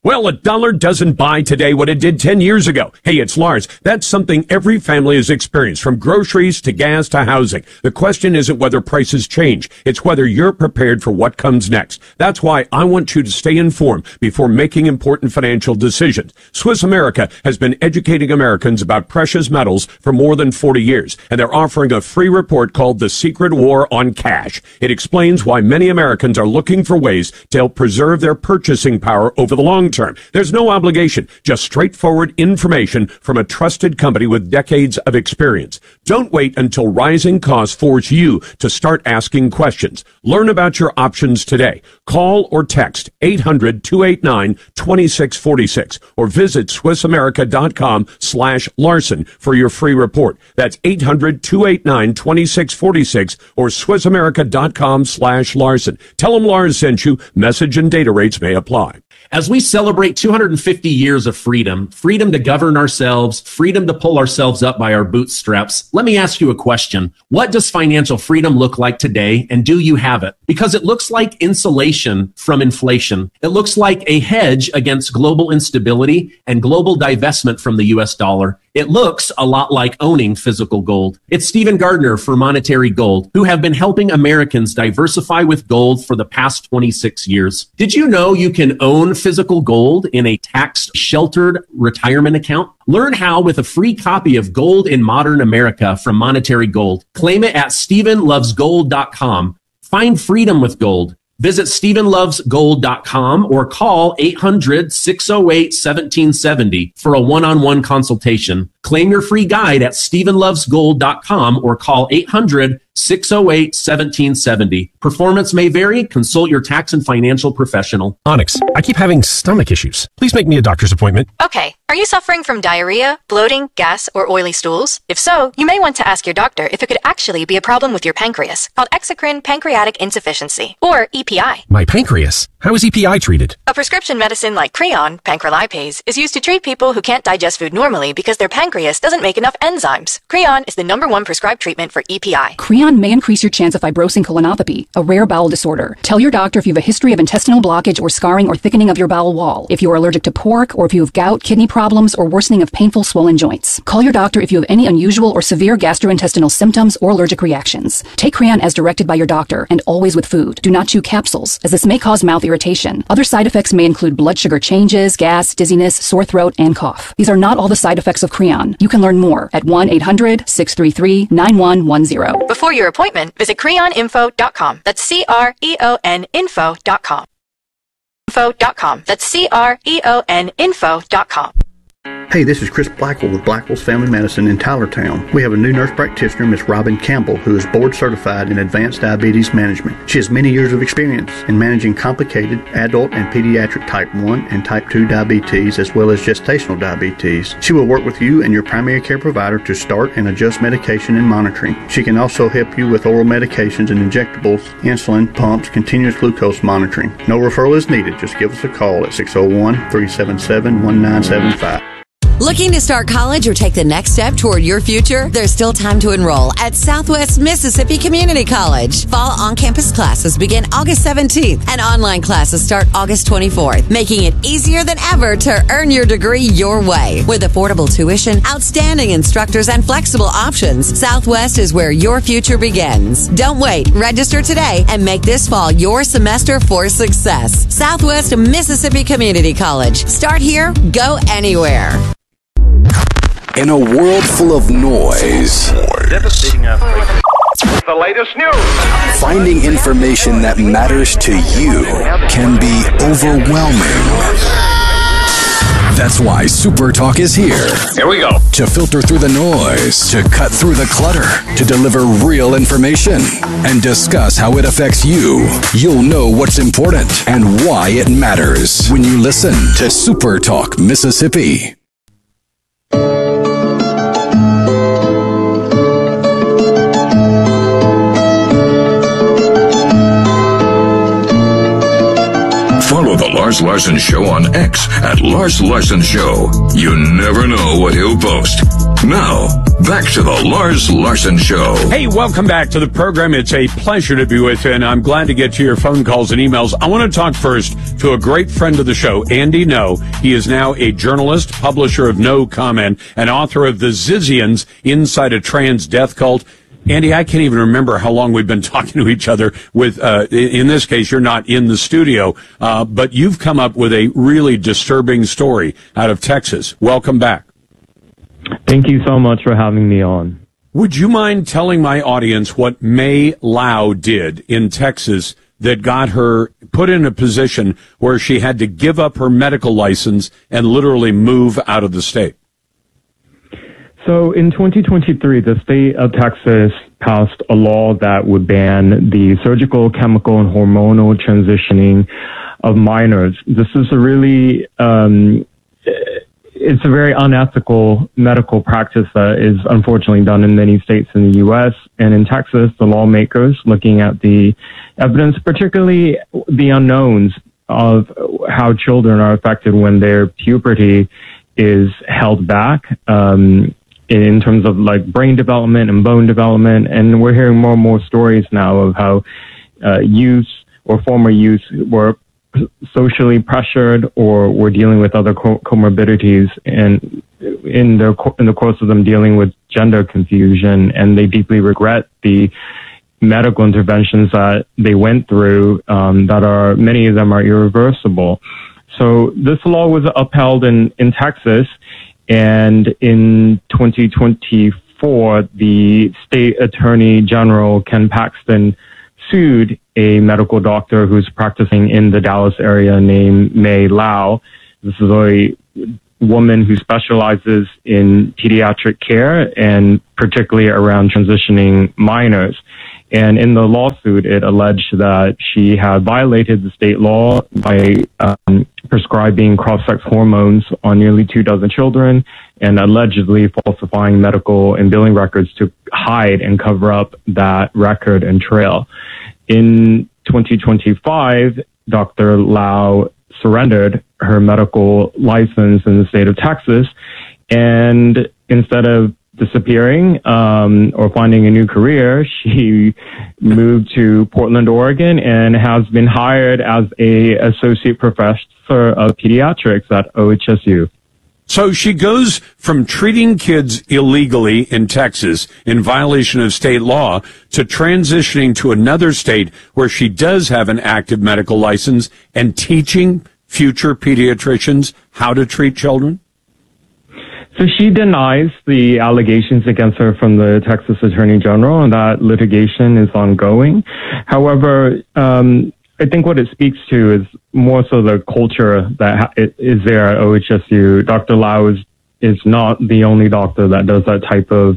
Well, a dollar doesn't buy today what it did 10 years ago. Hey, it's Lars. That's something every family has experienced, from groceries to gas to housing. The question isn't whether prices change. It's whether you're prepared for what comes next. That's why I want you to stay informed before making important financial decisions. Swiss America has been educating Americans about precious metals for more than 40 years, and they're offering a free report called The Secret War on Cash. It explains why many Americans are looking for ways to help preserve their purchasing power over the long term. There's no obligation, just straightforward information from a trusted company with decades of experience. Don't wait until rising costs force you to start asking questions. Learn about your options today. Call or text 800-289-2646 or visit SwissAmerica.com/Larson for your free report. That's 800-289-2646 or SwissAmerica.com/Larson. Tell them Lars sent you. Message and data rates may apply. As we celebrate 250 years of freedom, freedom to govern ourselves, freedom to pull ourselves up by our bootstraps, let me ask you a question. What does financial freedom look like today, and do you have it? Because it looks like insulation from inflation. It looks like a hedge against global instability and global divestment from the US dollar. It looks a lot like owning physical gold. It's Stephen Gardner for Monetary Gold, who have been helping Americans diversify with gold for the past 26 years. Did you know you can own physical gold in a tax-sheltered retirement account? Learn how with a free copy of Gold in Modern America from Monetary Gold. Claim it at StephenLovesGold.com. Find freedom with gold. Visit StephenLovesGold.com or call 800-608-1770 for a one-on-one consultation. Claim your free guide at StephenLovesGold.com or call 800-608-1770. Performance may vary. Consult your tax and financial professional. Onyx, I keep having stomach issues. Please make me a doctor's appointment. Okay. Are you suffering from diarrhea, bloating, gas, or oily stools? If so, you may want to ask your doctor if it could actually be a problem with your pancreas, called exocrine pancreatic insufficiency, or EPI. My pancreas? How is EPI treated? A prescription medicine like Creon, pancrelipase, is used to treat people who can't digest food normally because their pancreas doesn't make enough enzymes. Creon is the #1 prescribed treatment for EPI. Creon may increase your chance of fibrosing colonopathy, a rare bowel disorder. Tell your doctor if you have a history of intestinal blockage or scarring or thickening of your bowel wall, if you are allergic to pork, or if you have gout, kidney problems, or worsening of painful swollen joints. Call your doctor if you have any unusual or severe gastrointestinal symptoms or allergic reactions. Take Creon as directed by your doctor and always with food. Do not chew capsules, as this may cause mouth irritation. Other side effects may include blood sugar changes, gas, dizziness, sore throat, and cough. These are not all the side effects of Creon. You can learn more at 1-800-633-9110. Before your appointment, visit CreonInfo.com. That's CREON-info.com. That's CREON-info.com. Hey, this is Chris Blackwell with Blackwell's Family Medicine in Tylertown. We have a new nurse practitioner, Miss Robin Campbell, who is board certified in advanced diabetes management. She has many years of experience in managing complicated adult and pediatric type 1 and type 2 diabetes, as well as gestational diabetes. She will work with you and your primary care provider to start and adjust medication and monitoring. She can also help you with oral medications and injectables, insulin, pumps, continuous glucose monitoring. No referral is needed. Just give us a call at 601-377-1975. Looking to start college or take the next step toward your future? There's still time to enroll at Southwest Mississippi Community College. Fall on-campus classes begin August 17th and online classes start August 24th, making it easier than ever to earn your degree your way. With affordable tuition, outstanding instructors, and flexible options, Southwest is where your future begins. Don't wait. Register today and make this fall your semester for success. Southwest Mississippi Community College. Start here, go anywhere. In a world full of noise, devastating earthquake. The latest news. Finding information that matters to you can be overwhelming. That's why Super Talk is here. Here we go. To filter through the noise, to cut through the clutter, to deliver real information, and discuss how it affects you. You'll know what's important and why it matters when you listen to Super Talk Mississippi. Follow The Lars Larson Show on X at Lars Larson Show. You never know what he'll post. Now, back to the Lars Larson Show. Hey, welcome back to the program. It's a pleasure to be with you, and I'm glad to get to your phone calls and emails. I want to talk first to a great friend of the show, Andy No. He is now a journalist, publisher of No Comment, and author of The Zizians, Inside a Trans Death Cult. Andy, I can't even remember how long we've been talking to each other with, in this case, you're not in the studio, but you've come up with a really disturbing story out of Texas. Welcome back. Thank you so much for having me on. Would you mind telling my audience what May Lau did in Texas that got her put in a position where she had to give up her medical license and literally move out of the state? So in 2023, the state of Texas passed a law that would ban the surgical, chemical, and hormonal transitioning of minors. This is a really, it's a very unethical medical practice that is unfortunately done in many states in the U.S. And in Texas, the lawmakers, looking at the evidence, particularly the unknowns of how children are affected when their puberty is held back, in terms of like brain development and bone development. And we're hearing more and more stories now of how youth or former youth were socially pressured or were dealing with other comorbidities, and in the course of them dealing with gender confusion, and they deeply regret the medical interventions that they went through, that are, many of them are irreversible. So this law was upheld in Texas, and in 2024, the state attorney general, Ken Paxton, sued a medical doctor who's practicing in the Dallas area named May Lau. This is a woman who specializes in pediatric care and particularly around transitioning minors. And in the lawsuit, it alleged that she had violated the state law by prescribing cross-sex hormones on nearly 24 children and allegedly falsifying medical and billing records to hide and cover up that record and trail. In 2025, Dr. Lau surrendered her medical license in the state of Texas, and instead of disappearing or finding a new career, she moved to Portland, Oregon, and has been hired as a associate professor of pediatrics at OHSU. So she goes from treating kids illegally in Texas in violation of state law to transitioning to another state where she does have an active medical license and teaching future pediatricians how to treat children? So she denies the allegations against her from the Texas Attorney General, and that litigation is ongoing. However, I think what it speaks to is more so the culture that is there at OHSU. Dr. Lau is not the only doctor that does that type of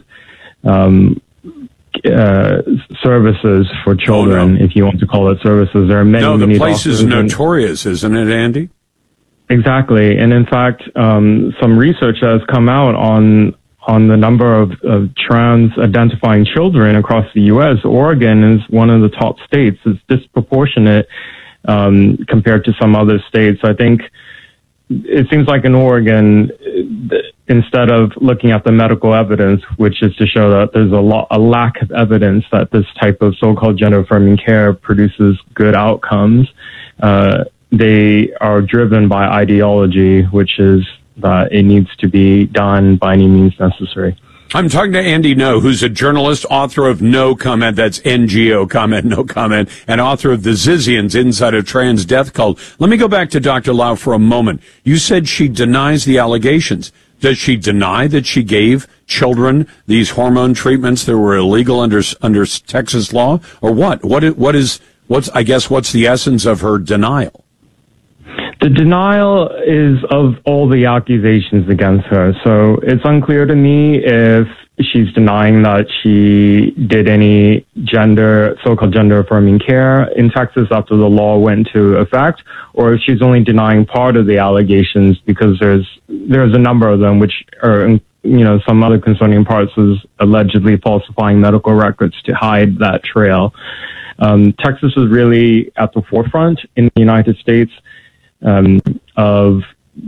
services for children, if you want to call it services. There are many, no, the many place doctors. is notorious, isn't it, Andy? Exactly. And in fact, some research has come out on the number of trans identifying children across the U.S. Oregon is one of the top states. It's disproportionate compared to some other states. I think it seems like in Oregon, instead of looking at the medical evidence, which is to show that there's a lack of evidence that this type of so-called gender-affirming care produces good outcomes, they are driven by ideology, which is that it needs to be done by any means necessary. I'm talking to Andy No, who's a journalist, author of No Comment, that's NGO comment, No Comment, and author of The Zizians, Inside a Trans Death Cult. Let me go back to Dr. Lau for a moment. You said she denies the allegations. Does she deny that she gave children these hormone treatments that were illegal under Texas law, or what? What's the essence of her denial? The denial is of all the accusations against her. So it's unclear to me if she's denying that she did any so-called gender-affirming care in Texas after the law went into effect, or if she's only denying part of the allegations, because there's a number of them, which are, some other concerning parts is allegedly falsifying medical records to hide that trail. Texas is really at the forefront in the United States of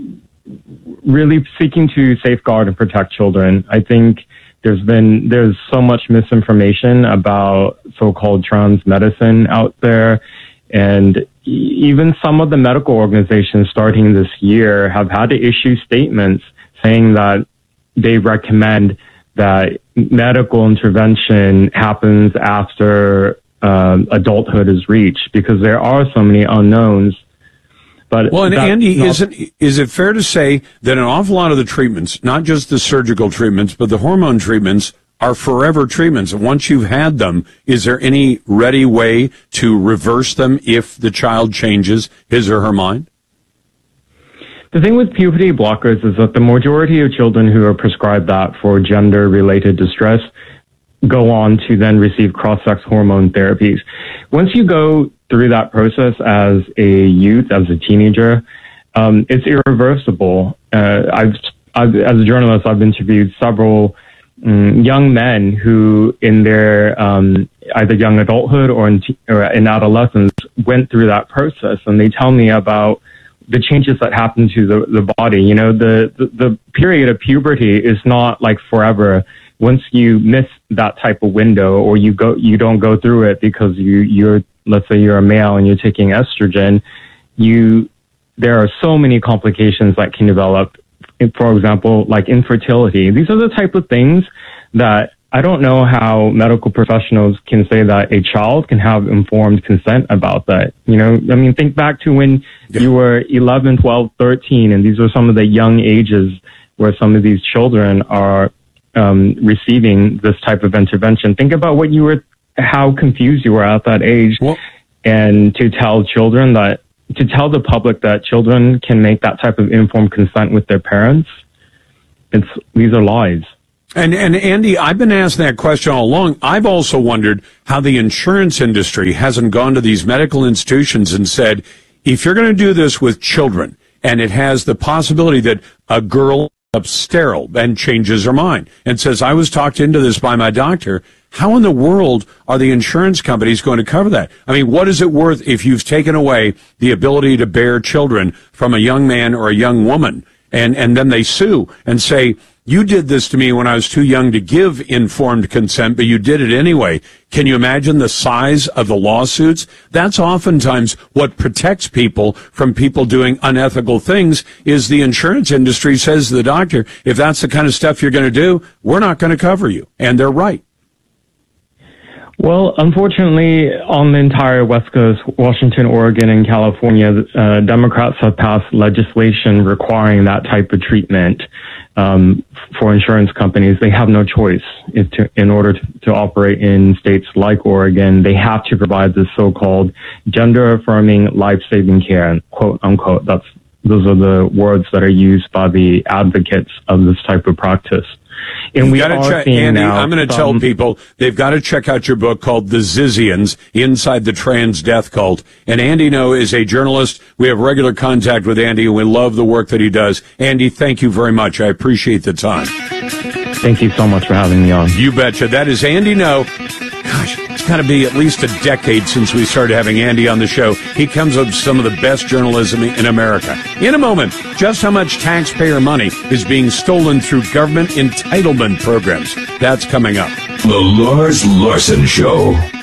really seeking to safeguard and protect children. I think there's so much misinformation about so-called trans medicine out there. And even some of the medical organizations starting this year have had to issue statements saying that they recommend that medical intervention happens after adulthood is reached, because there are so many unknowns. But well, and Andy, is it fair to say that an awful lot of the treatments, not just the surgical treatments, but the hormone treatments, are forever treatments? Once you've had them, is there any ready way to reverse them if the child changes his or her mind? The thing with puberty blockers is that the majority of children who are prescribed that for gender-related distress go on to then receive cross-sex hormone therapies. Once you go through that process as a youth, as a teenager, it's irreversible. As a journalist, I've interviewed several young men who, in their either young adulthood or in adolescence, went through that process, and they tell me about the changes that happen to the body. You know, the period of puberty is not like forever. Once you miss that type of window, or you don't go through it because you're, let's say you're a male and you're taking estrogen, there are so many complications that can develop. For example, like infertility. These are the type of things that I don't know how medical professionals can say that a child can have informed consent about that. You know, I mean, think back to when you were 11, 12, 13, and these are some of the young ages where some of these children are receiving this type of intervention. Think about how confused you were at that age, and to tell the public that children can make that type of informed consent with their parents, these are lies. And Andy, I've been asked that question all along. I've also wondered how the insurance industry hasn't gone to these medical institutions and said, if you're going to do this with children, and it has the possibility that a girl up sterile and changes her mind and says, I was talked into this by my doctor, how in the world are the insurance companies going to cover that? I mean, what is it worth if you've taken away the ability to bear children from a young man or a young woman, and then they sue and say, you did this to me when I was too young to give informed consent, but you did it anyway. Can you imagine the size of the lawsuits? That's oftentimes what protects people from people doing unethical things, is the insurance industry says to the doctor, if that's the kind of stuff you're going to do, we're not going to cover you. And they're right. Well, unfortunately, on the entire West Coast, Washington, Oregon, and California, Democrats have passed legislation requiring that type of treatment for insurance companies. They have no choice. In order to operate in states like Oregon, they have to provide this so-called gender-affirming life-saving care, quote unquote. Those are the words that are used by the advocates of this type of practice. And we are seeing Andy, now I'm going to tell people they've got to check out your book called The Zizians, Inside the Trans Death Cult. And Andy Ngo is a journalist. We have regular contact with Andy, and we love the work that he does. Andy, thank you very much. I appreciate the time. Thank you so much for having me on. You betcha. That is Andy Ngo. Gosh, it's got to be at least a decade since we started having Andy on the show. He comes up with some of the best journalism in America. In a moment, just how much taxpayer money is being stolen through government entitlement programs. That's coming up. The Lars Larson Show.